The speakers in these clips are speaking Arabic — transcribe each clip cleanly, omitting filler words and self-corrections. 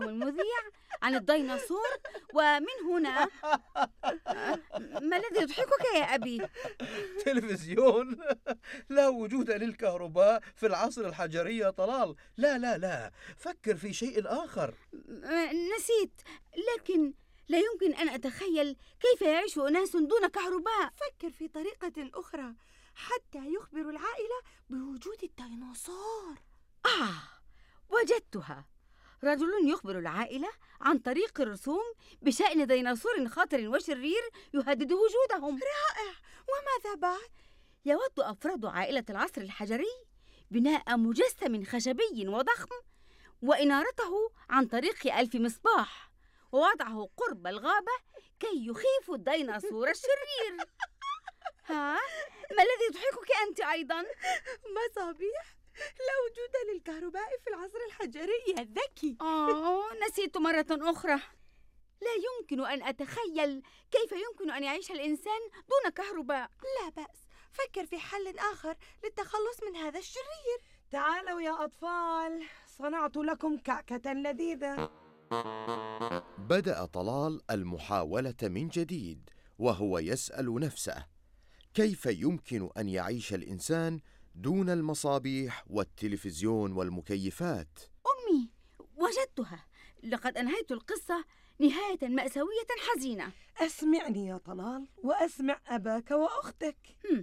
لهم المذيع عن الديناصور، ومن هنا ما الذي يضحكك يا أبي؟ تلفزيون؟ لا وجود للكهرباء في العصر الحجري يا طلال. لا لا لا، فكر في شيء آخر. نسيت، لكن لا يمكن أن أتخيل كيف يعيش أناس دون كهرباء. فكر في طريقة أخرى حتى يخبر العائلة بوجود الديناصور. وجدتها. رجل يخبر العائلة عن طريق الرسوم بشأن ديناصور خطر وشرير يهدد وجودهم. رائع، وماذا بعد؟ يود أفراد عائلة العصر الحجري بناء مجسم خشبي وضخم وإنارته عن طريق 1000 مصباح، ووضعه قرب الغابة كي يخيف الديناصور الشرير. ها؟ ما الذي يضحكك أنت أيضا؟ مصابيح؟ لا وجود للكهرباء في العصر الحجري يا ذكي. نسيت مرة أخرى. لا يمكن أن أتخيل كيف يمكن أن يعيش الإنسان دون كهرباء. لا بأس، فكر في حل آخر للتخلص من هذا الشرير. تعالوا يا أطفال، صنعت لكم كعكة لذيذة. بدأ طلال المحاولة من جديد وهو يسأل نفسه: كيف يمكن أن يعيش الإنسان دون المصابيح والتلفزيون والمكيفات؟ أمي، وجدتها. لقد أنهيت القصة نهاية مأساوية حزينة. أسمعني يا طلال وأسمع أباك وأختك.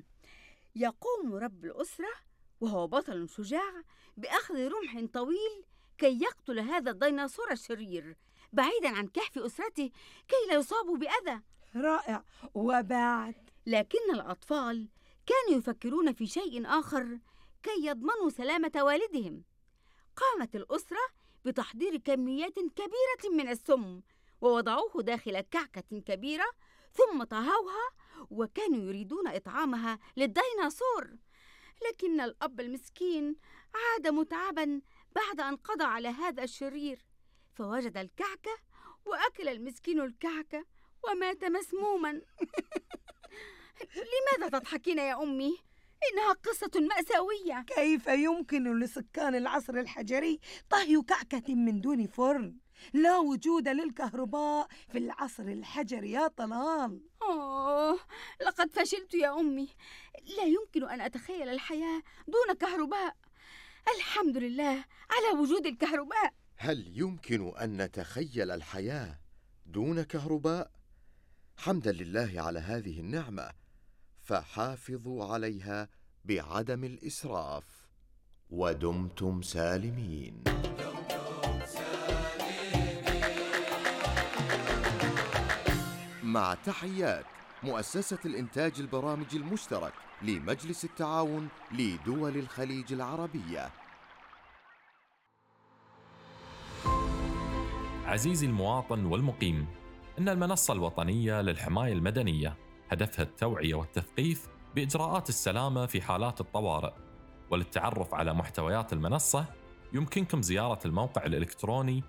يقوم رب الأسرة وهو بطل شجاع بأخذ رمح طويل كي يقتل هذا الديناصور الشرير بعيدا عن كهف أسرته كي لا يصابوا بأذى. رائع، وبعد؟ لكن الأطفال كانوا يفكرون في شيء آخر كي يضمنوا سلامة والدهم. قامت الأسرة بتحضير كميات كبيرة من السم ووضعوه داخل كعكة كبيرة ثم طهوها، وكانوا يريدون إطعامها للديناصور. لكن الأب المسكين عاد متعبا بعد أن قضى على هذا الشرير، فوجد الكعكة وأكل المسكين الكعكة ومات مسموما. لماذا تضحكين يا أمي؟ إنها قصة مأساوية. كيف يمكن لسكان العصر الحجري طهي كعكة من دون فرن؟ لا وجود للكهرباء في العصر الحجري يا طلال. لقد فشلت يا أمي. لا يمكن أن أتخيل الحياة دون كهرباء. الحمد لله على وجود الكهرباء. هل يمكن أن نتخيل الحياة دون كهرباء؟ حمدا لله على هذه النعمة، فحافظوا عليها بعدم الإسراف. ودمتم سالمين. مع تحيات مؤسسة الإنتاج البرامج المشترك لمجلس التعاون لدول الخليج العربية. عزيزي المواطن والمقيم، إن المنصة الوطنية للحماية المدنية هدفها التوعية والتثقيف بإجراءات السلامة في حالات الطوارئ. وللتعرف على محتويات المنصة يمكنكم زيارة الموقع الإلكتروني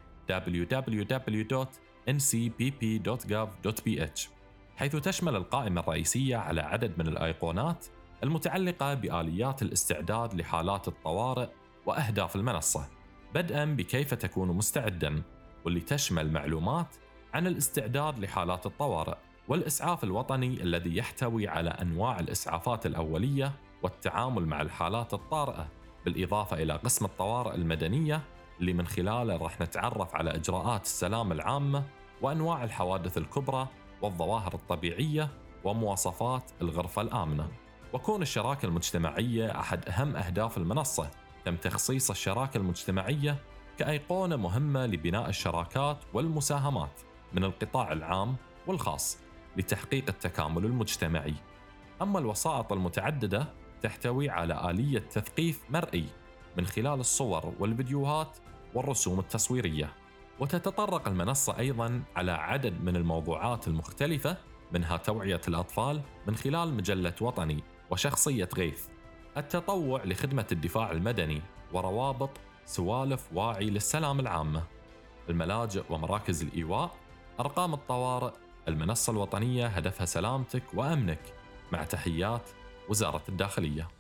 www.ncpp.gov.bh، حيث تشمل القائمة الرئيسية على عدد من الأيقونات المتعلقة بآليات الاستعداد لحالات الطوارئ وأهداف المنصة، بدءاً بكيف تكون مستعداً، واللي تشمل معلومات عن الاستعداد لحالات الطوارئ، والإسعاف الوطني الذي يحتوي على أنواع الإسعافات الأولية والتعامل مع الحالات الطارئة، بالإضافة إلى قسم الطوارئ المدنية اللي من خلاله راح نتعرف على إجراءات السلامة العامة وأنواع الحوادث الكبرى والظواهر الطبيعية ومواصفات الغرفة الآمنة. وكون الشراكة المجتمعية أحد أهم أهداف المنصة، تم تخصيص الشراكة المجتمعية كأيقونة مهمة لبناء الشراكات والمساهمات من القطاع العام والخاص لتحقيق التكامل المجتمعي. أما الوسائط المتعددة تحتوي على آلية تثقيف مرئي من خلال الصور والفيديوهات والرسوم التصويرية. وتتطرق المنصة أيضاً على عدد من الموضوعات المختلفة، منها توعية الأطفال من خلال مجلة وطني وشخصية غيث، التطوع لخدمة الدفاع المدني، وروابط سوالف واعي للسلام العامة، الملاجئ ومراكز الإيواء، أرقام الطوارئ. المنصة الوطنية هدفها سلامتك وأمنك، مع تحيات وزارة الداخلية.